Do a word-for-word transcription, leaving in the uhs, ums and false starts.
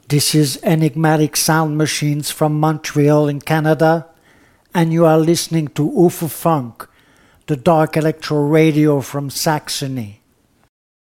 This is Enigmatic Sound Machines from Montreal in Canada, and you are listening to U F O Funk, the dark electro radio from Saxony.